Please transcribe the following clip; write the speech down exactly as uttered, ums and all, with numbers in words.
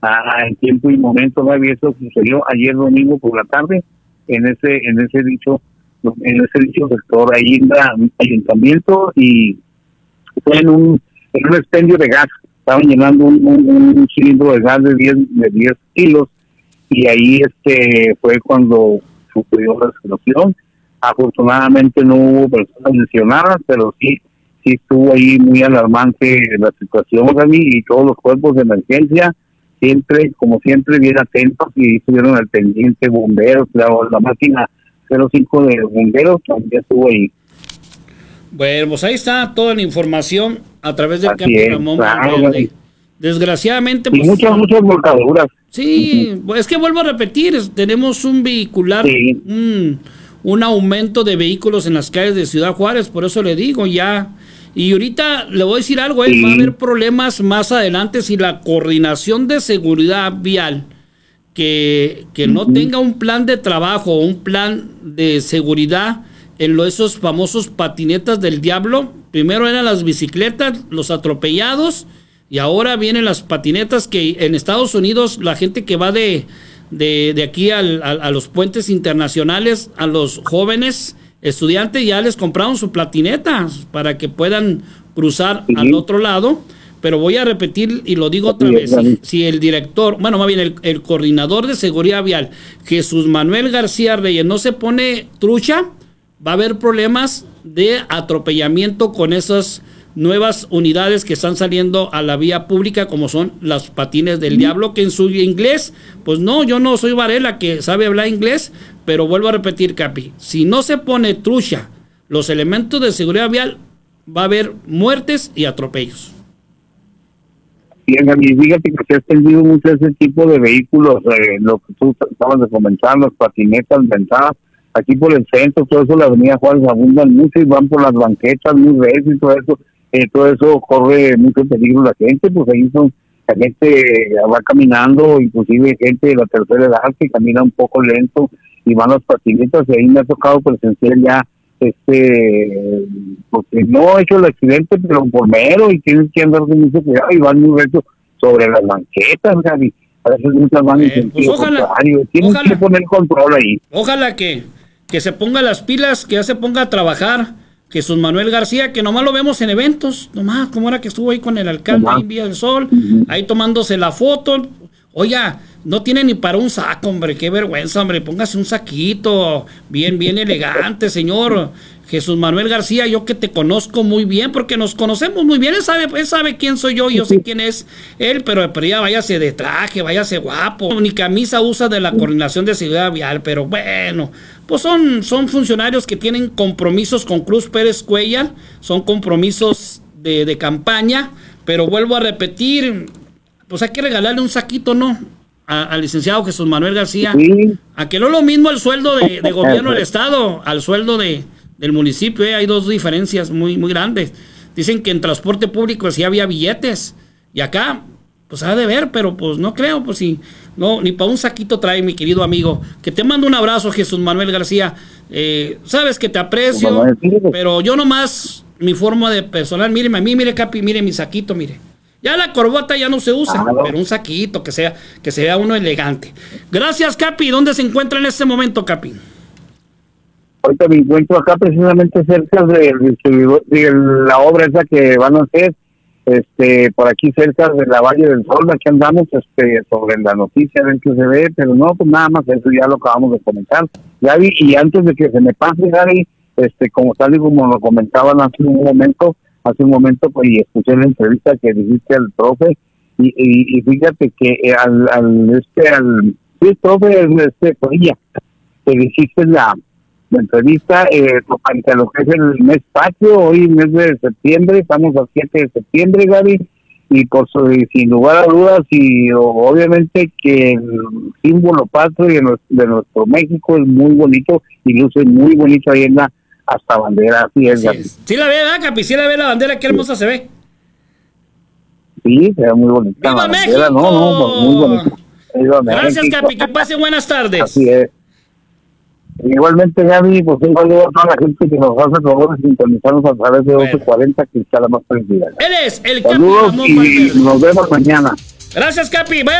a, en tiempo y momento, Gaby. Eso sucedió ayer domingo por la tarde en ese en ese dicho en ese dicho sector ahí en el ayuntamiento, y fue en un en un expendio de gas. Estaban llenando un, un, un cilindro de gas de diez de diez kilos, y ahí este fue cuando sucedió la explosión. Afortunadamente no hubo personas lesionadas, pero sí sí estuvo ahí muy alarmante la situación, Gaby, y todos los cuerpos de emergencia siempre, como siempre, bien atentos, y estuvieron al pendiente. Bomberos, la, la máquina cero cinco de bomberos también estuvo ahí. Bueno, pues ahí está toda la información a través del Capi Ramón Valverde. Desgraciadamente, pues, y muchas, muchas volcaduras. Sí, pues es que vuelvo a repetir, tenemos un vehicular, sí. un, un aumento de vehículos en las calles de Ciudad Juárez, por eso le digo ya. Y ahorita le voy a decir algo, ¿eh? Sí. Va a haber problemas más adelante si la coordinación de seguridad vial, que, que uh-huh. no tenga un plan de trabajo, un plan de seguridad en lo, esos famosos patinetas del diablo. Primero eran las bicicletas, los atropellados, y ahora vienen las patinetas, que en Estados Unidos la gente que va de, de, de aquí al, a, a los puentes internacionales, a los jóvenes estudiantes ya les compraron su patineta para que puedan cruzar sí. al otro lado. Pero voy a repetir y lo digo otra sí, vez, si, si el director, bueno, más bien el, el coordinador de seguridad vial, Jesús Manuel García Reyes, no se pone trucha, va a haber problemas de atropellamiento con esas nuevas unidades que están saliendo a la vía pública, como son las patines del diablo, que en su inglés, pues no, yo no soy Varela que sabe hablar inglés, pero vuelvo a repetir, Capi, si no se pone trucha los elementos de seguridad vial, va a haber muertes y atropellos. Bien, y fíjate que se ha extendido mucho ese tipo de vehículos, eh, lo que tú estabas de comentar, las patinetas ventadas, aquí por el centro, todo eso, la avenida Juárez abundan mucho y van por las banquetas muy recio y todo eso. Eh, todo eso corre mucho peligro la gente, pues ahí son, la gente va caminando, inclusive gente de la tercera edad que camina un poco lento y van las patinetas, y ahí me ha tocado presenciar ya, este, porque no he hecho el accidente, pero por mero, y tienes que andar con mucho cuidado, y van muy recto sobre las banquetas, Gaby. A veces muchas van en eh, sentido pues ojalá, contrario, tienes ojalá, que poner control ahí. Ojalá que, que se ponga las pilas, que ya se ponga a trabajar Jesús Manuel García, que nomás lo vemos en eventos, nomás, como era que estuvo ahí con el alcalde ahí en Villa del Sol, uh-huh. ahí tomándose la foto. Oiga, no tiene ni para un saco, hombre, qué vergüenza, hombre, póngase un saquito, bien, bien elegante, señor Jesús Manuel García, yo que te conozco muy bien, porque nos conocemos muy bien, él sabe, él sabe quién soy yo, yo sé quién es él, pero, pero ya váyase de traje, váyase guapo, ni camisa usa de la coordinación de seguridad vial, pero bueno, pues son, son funcionarios que tienen compromisos con Cruz Pérez Cuellar, son compromisos de, de campaña, pero vuelvo a repetir, pues hay que regalarle un saquito, ¿no? Al licenciado Jesús Manuel García, sí. a que no es lo mismo el sueldo de, de gobierno del estado al sueldo de del municipio, eh, hay dos diferencias muy muy grandes. Dicen que en transporte público sí había billetes, y acá, pues ha de ver, pero pues no creo, pues sí, no, ni para un saquito trae, mi querido amigo. Que te mando un abrazo, Jesús Manuel García, eh, sabes que te aprecio, pero yo nomás, mi forma de personal, míreme a mí, mire Capi, mire mi saquito, mire. Ya la corbata ya no se usa, ah, no. pero un saquito que sea, que sea uno elegante. Gracias, Capi. ¿Dónde se encuentra en este momento, Capi? Ahorita me encuentro acá precisamente cerca de, de, de la obra esa que van a hacer, este, por aquí cerca de la Valle del Sol. Aquí andamos, este, sobre la noticia, a ver qué se ve, pero no, pues nada más, eso ya lo acabamos de comentar. Gaby, y antes de que se me pase, Gaby, este, como tal y como lo comentaban hace un momento, hace un momento, pues, y escuché la entrevista que dijiste al profe, y, y, y fíjate que eh, al, al, este, al, sí, profe, este, Corilla, que dijiste la, la entrevista, eh, para lo que es el mes patrio, hoy mes de septiembre, estamos a siete de septiembre, Gaby, y por y sin lugar a dudas, y obviamente que el símbolo patrio de nuestro, de nuestro México es muy bonito, y luce muy bonito ahí en la hasta bandera, así es, Gaby. Sí, sí la ve, ¿verdad, Capi? Sí la ve la bandera, qué hermosa sí. se ve. Sí, se ve muy bonita. ¡Viva la México! Bandera, no, no, muy bonita. Viva Gracias, México. Capi, que pase buenas tardes. Así es. Igualmente, Gaby, pues un saludo a toda la gente que nos hace favor de sintonizarnos a través de bueno. doce cuarenta, que está la más tranquila. Él es el Saludos Capi Ramón y Valverde. Nos vemos mañana. Gracias, Capi. Vaya.